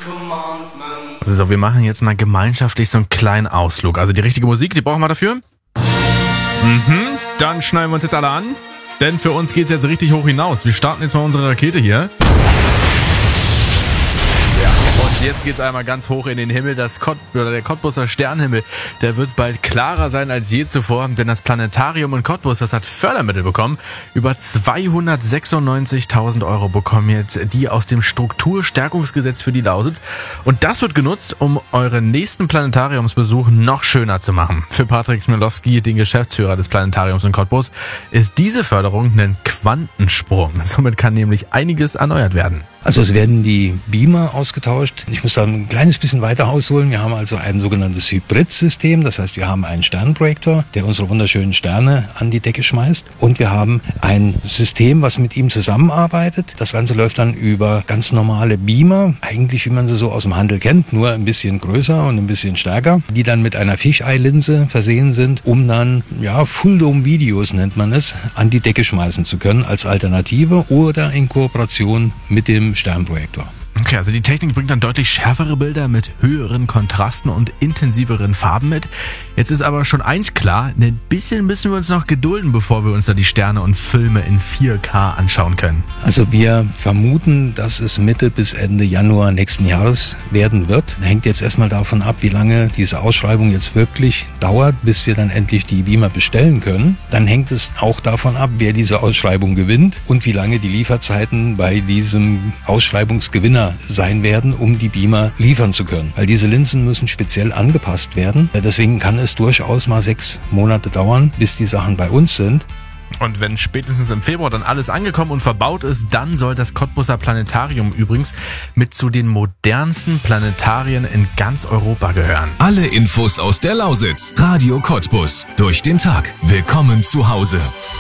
So, wir machen jetzt mal gemeinschaftlich so einen kleinen Ausflug. Also die richtige Musik, die brauchen wir dafür. Dann schneiden wir uns jetzt alle an, denn für uns geht's jetzt richtig hoch hinaus. Wir starten jetzt mal unsere Rakete hier. Und jetzt geht's einmal ganz hoch in den Himmel. Der Cottbuser Sternenhimmel, der wird bald klarer sein als je zuvor, denn das Planetarium in Cottbus, das hat Fördermittel bekommen. Über 296.000 € bekommen jetzt die aus dem Strukturstärkungsgesetz für die Lausitz. Und das wird genutzt, um euren nächsten Planetariumsbesuch noch schöner zu machen. Für Patrick Chmielowski, den Geschäftsführer des Planetariums in Cottbus, ist diese Förderung ein Quantensprung. Somit kann nämlich einiges erneuert werden. Also es werden die Beamer ausgetauscht. Ich muss da ein kleines bisschen weiter ausholen. Wir haben also ein sogenanntes Hybrid-System. Das heißt, wir haben einen Sternprojektor, der unsere wunderschönen Sterne an die Decke schmeißt. Und wir haben ein System, was mit ihm zusammenarbeitet. Das Ganze läuft dann über ganz normale Beamer. Eigentlich, wie man sie so aus dem Handel kennt, nur ein bisschen größer und ein bisschen stärker. Die dann mit einer Fisheye-Linse versehen sind, um dann, Full-Dome-Videos nennt man es, an die Decke schmeißen zu können als Alternative oder in Kooperation mit dem Sternprojektor. Okay, also die Technik bringt dann deutlich schärfere Bilder mit höheren Kontrasten und intensiveren Farben mit. Jetzt ist aber schon eins klar, ein bisschen müssen wir uns noch gedulden, bevor wir uns da die Sterne und Filme in 4K anschauen können. Also wir vermuten, dass es Mitte bis Ende Januar nächsten Jahres werden wird. Hängt jetzt erstmal davon ab, wie lange diese Ausschreibung jetzt wirklich dauert, bis wir dann endlich die Beamer bestellen können. Dann hängt es auch davon ab, wer diese Ausschreibung gewinnt und wie lange die Lieferzeiten bei diesem Ausschreibungsgewinner sein werden, um die Beamer liefern zu können. Weil diese Linsen müssen speziell angepasst werden. Deswegen kann es durchaus mal 6 Monate dauern, bis die Sachen bei uns sind. Und wenn spätestens im Februar dann alles angekommen und verbaut ist, dann soll das Cottbuser Planetarium übrigens mit zu den modernsten Planetarien in ganz Europa gehören. Alle Infos aus der Lausitz. Radio Cottbus. Durch den Tag. Willkommen zu Hause.